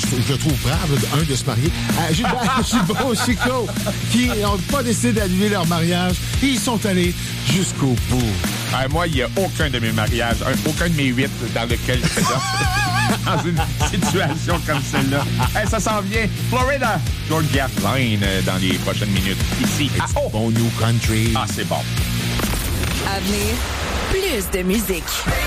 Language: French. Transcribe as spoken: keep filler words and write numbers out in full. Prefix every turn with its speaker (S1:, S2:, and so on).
S1: je le trouve brave, un, de se marier, à Gilbert, Gilbert Chico, qui n'ont pas décidé d'annuler leur mariage. Ils sont allés jusqu'au bout.
S2: Euh, moi, il n'y a aucun de mes mariages, un, aucun de mes huit dans lequel je suis dans une situation comme celle-là. Hey, ça s'en vient. Florida, Georgia Line euh, dans les prochaines minutes. Ici.
S1: It's ah, oh. Bon New Country.
S2: Ah, c'est bon.
S3: À venir, plus de musique.